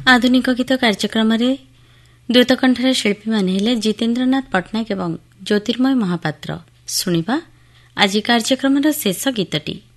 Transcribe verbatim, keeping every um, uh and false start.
आधुनिक गीत कार्यक्रम द्वैतकंठर शिल्पी माने हेले जितेन्द्रनाथ पट्टनायक एवं ज्योतिर्मय महापात्र। शुणिबा आज कार्यक्रम शेष गीतटी।